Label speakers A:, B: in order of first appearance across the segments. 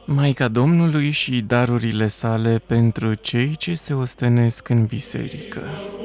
A: Maica Domnului și darurile sale pentru cei ce se ostenesc în biserică.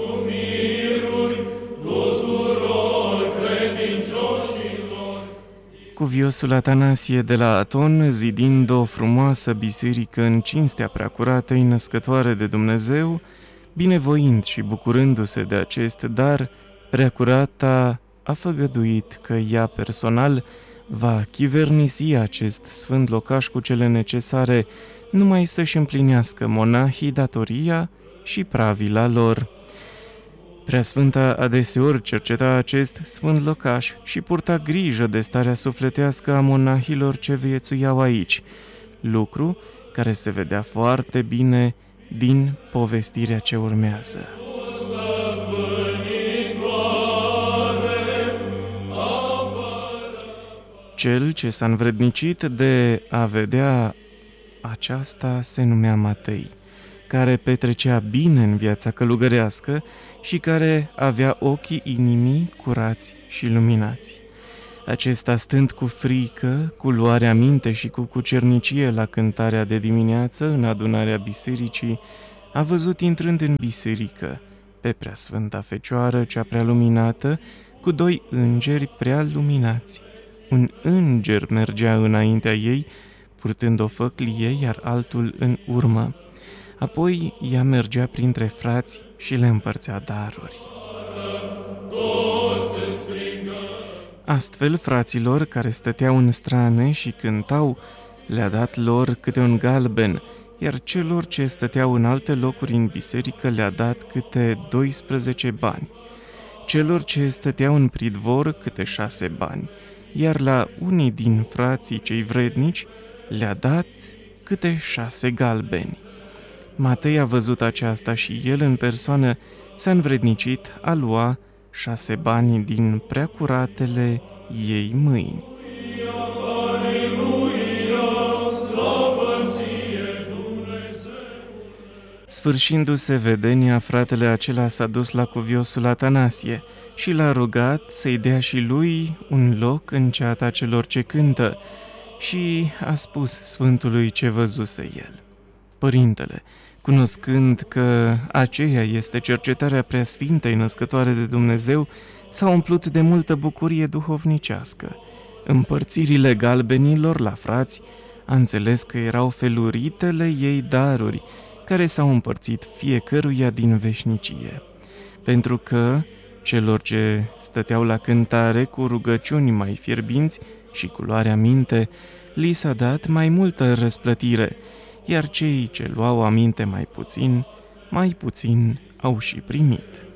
A: Cuviosul Atanasie de la Aton, zidind o frumoasă biserică în cinstea preacuratei născătoare de Dumnezeu, binevoind și bucurându-se de acest dar, preacurata a făgăduit că ea personal va chivernisi acest sfânt locaș cu cele necesare, numai să-și împlinească monahii datoria și pravila lor. Preasfânta adeseori cerceta acest sfânt locaș și purta grijă de starea sufletească a monahilor ce viețuiau aici, lucru care se vedea foarte bine din povestirea ce urmează. Cel ce s-a învrednicit de a vedea aceasta se numea Matei, care petrecea bine în viața călugărească și care avea ochii inimii curați și luminați. Acesta, stând cu frică, cu luarea minte și cu cucernicie la cântarea de dimineață în adunarea bisericii, a văzut intrând în biserică pe Preasfânta Fecioară, cea prea luminată, cu doi îngeri prea luminați. Un înger mergea înaintea ei, purtând o făclie, iar altul în urmă. Apoi ea mergea printre frați și le împărțea daruri. Astfel, fraților care stăteau în strane și cântau, le-a dat lor câte un galben, iar celor ce stăteau în alte locuri în biserică le-a dat câte 12 bani. Celor ce stăteau în pridvor câte 6 bani, iar la unii din frații cei vrednici le-a dat câte 6 galbeni. Matei a văzut aceasta și el în persoană s-a învrednicit a lua 6 bani din preacuratele ei mâini. Sfârșindu-se vedenia, fratele acela s-a dus la cuviosul Atanasie și l-a rugat să-i dea și lui un loc în ceata celor ce cântă și a spus sfântului ce văzuse el. Părintele, cunoscând că aceea este cercetarea preasfintei născătoare de Dumnezeu, s-a umplut de multă bucurie duhovnicească. Împărțirile galbenilor la frați a înțeles că erau feluritele ei daruri, care s-au împărțit fiecăruia din veșnicie. Pentru că celor ce stăteau la cântare cu rugăciuni mai fierbinți și cu luarea minte, li s-a dat mai multă răsplătire, iar cei ce luau aminte mai puțin au și primit.